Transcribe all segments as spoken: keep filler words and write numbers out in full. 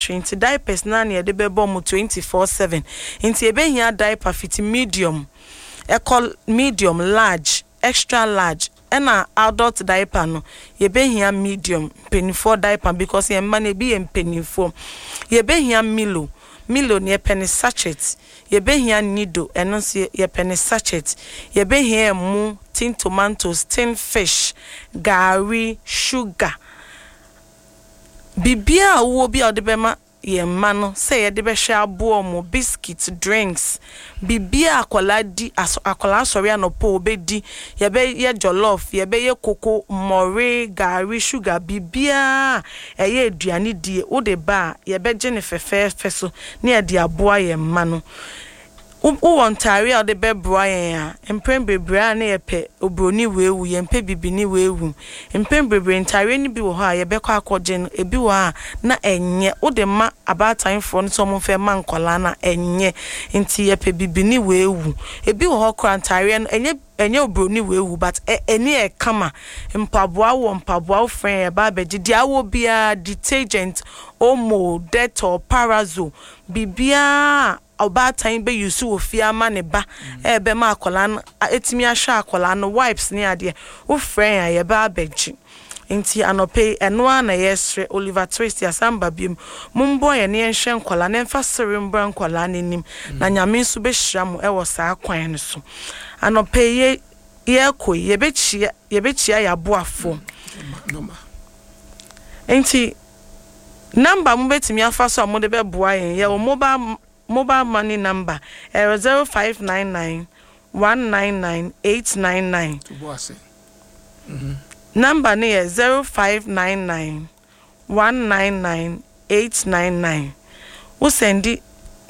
Inti diapers na na yede bebo mu twenty-four seven. Inti ebe hia diaper fit medium, e call medium, large, extra large. Ena adult diaper no yebe hia medium, penny four diaper because ye man e be penny four. Yebe hia Milo, Milo ne penny sachet. Yebe hia Nido, eno se ye penny sachet. Yebe hia mu, tin tomatoes, tin fish, gari, sugar. Bibia wo bi a de bema ye mano say ye de be hwe abo mo biscuits, drinks. Bibia akola di akola sori anopo obedi ye be ye jollof, ye be ye koko, more, gari, sugar. Bibia eye aduane die wo de ba ye be je ne fefefe so ne ye de aboa ye mano. U wontari a de be broa yen a empem bebre na ye pe obroni wewu ye mpe bibini wewu empem bebre ntari ni bi wo ha ye be kwa akogye ebi wo a na enye wo de ma about time for no so mo fe ma nkola na enye nti ye pe bibini wewu ebi wo ho kra ntari no enye enye obroni wewu but eni e kama mpaboa wo mpaboa friend ye ba be gidi awo bia detergent omo Dettol Parazo bibia about time be use ofia ma ne ba e be ma akola no etimi ahwa akola no wipes ne ade wo friend aye ba abegji nti anope eno na yesre Oliver Twist ya samba biem mumbo ye ne enhwe nkola ne mfa sere mbra nkola nenim na nyame nso be hira mo e wo saa kwan no so anope ye ye ko ye be chia ye be chia ya boafo nti number mo betimi afa so mo de be boa yen ye wo mobile mobile money number uh, zero five nine nine one nine nine eight nine nine. Mm-hmm. Number near zero five nine nine one nine nine eight nine nine. We send it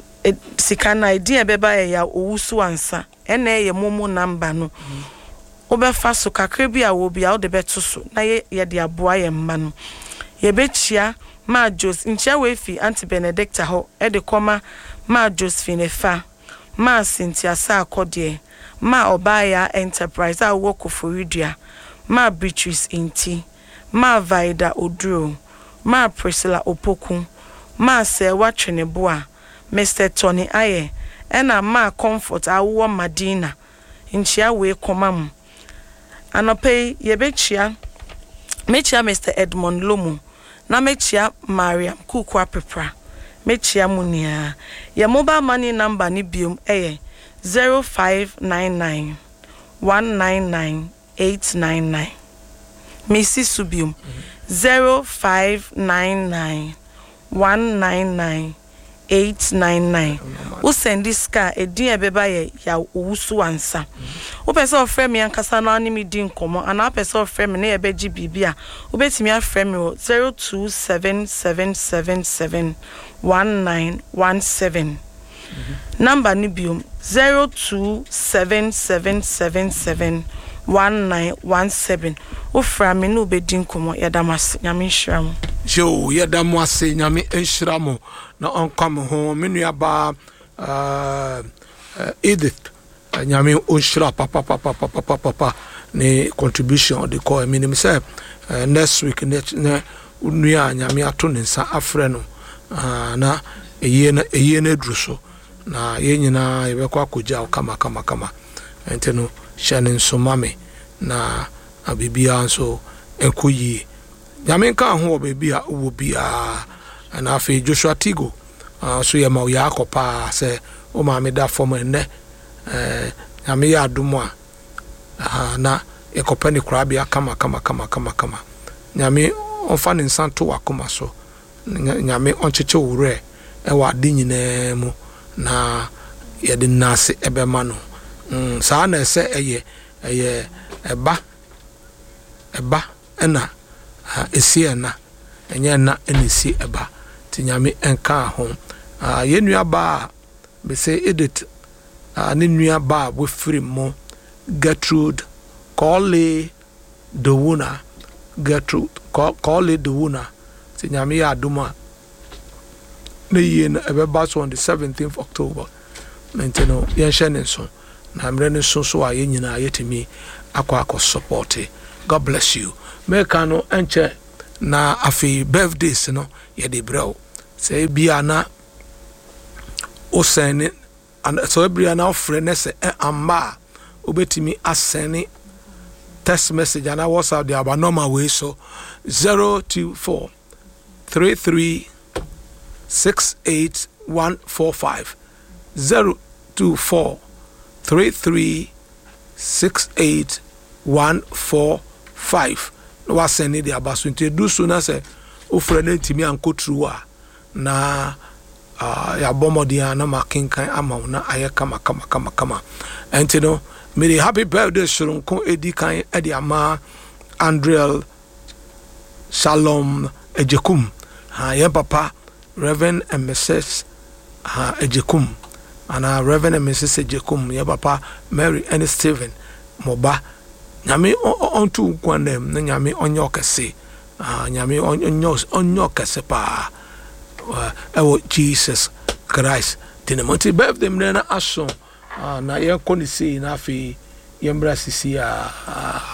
sikana idea beba ya owusu ansa ene ye momo number no. Obe fa so kakre bi a wo bia wo de beto so na ye ye de aboa ye mma no. Ye bechia ma Jos nchia we fi Auntie Benedicta ho e de koma ma Josephine fa ma Cynthia sa akode ma Obaya Enterprise a work for Ridia ma Beatrice Inti ma Vida Odro ma Priscilla Opoku ma Sewa Cheneboa Mister Tony Aye ena ma Comfort awo Madina nchia we komam anope yebechia mechia Mister Edmond Lomo na mechia Mariam Kukwa Pepra mechia munia ya mobile money number ni biom eh zero five nine nine one nine nine eight nine nine. Missy Subium zero five nine nine one nine nine eight nine nine. Who send this car a dear beba ya usu ansa. Who person of frame and Cassano anime din common and our person of frame near Beji Bibia. Who bet me a frame zero two seven seven seven seven one nine one seven. Number Nibium zero two seven seven seven seven one nine one seven. Ufra me no bedin komo yadamas nyame hyiram. Jo yadamwase nyame enhyiramo na onkam ho menua ba uh, uh, Edith uh, nyame onhyira papa papa papa papa papa ne contribution de call minim say uh, next week ne nua nyame ato ne nsa afre no uh, na eye na eye na druso na ye nyina yebekwa koja kama kama kama enteno shanin so mame na abibia nso enkoyi nyame nka ho obibia wo bia na afi Joshua Tigo uh, so ye ma ya akopa se o ma me da form enne eh nyame ya adumo a na ekopa ni krabia kama kama kama kama kama nyame onfa ne nsanto wakoma so nyame oncheche wure e wa de nyina mu na ye de nase ebema no mm sa na ese eye eye eba eba ena esi na enye na enesi eba tinyame enka ho ah ye nua ba be say edit ah ne nua ba we free mo Gertrude Kole Dowuna Gertrude Kole Dowuna tinyame ya aduma ne ye na ebeba so on the seventeenth of October menteno ye hye so na mre ne so so a ye nyina yetimi akwa akọ support. God bless you. Make no enche na afi birthdays no ye de brew sɛ bia na o send and so bia na ofre ne sɛ amba obetimi asɛne text message and WhatsApp the aba normal way so zero two four three three six eight one four five zero two four three three six eight one four five no was send the aba so do so na say ofre na ntimi anko true a na uh, ya bomodia na makinkan ama na aye kama kama kama kama enti no me the happy birthday shurunko edi kan edi ama Andrel Shalom Ejekum ha ye papa Reverend and Missus ha Ejekum ana Reverend and Missus Ejekum ye papa Mary and Stephen moba nyame onto kwanem na nyame onyo kese ah nyame onyo onyo kese pa ewo Jesus Christ the month birthday me na aso ah na ye konisi na afi yembra sisi a